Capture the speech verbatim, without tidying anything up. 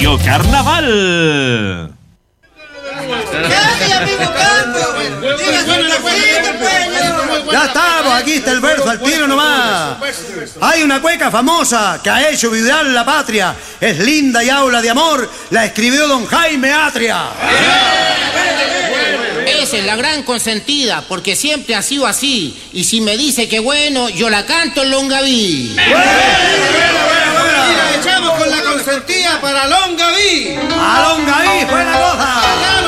Radio Carnaval. Ya estamos, aquí está el verso al tiro nomás. Hay una cueca famosa que ha hecho viral la patria. Es linda y habla de amor. La escribió don Jaime Atria. Esa es la gran consentida, porque siempre ha sido así. Y si me dice que bueno, yo la canto en Longaví. Y la echamos con la consentida para Longaví. ¡A Longaví fue la cosa!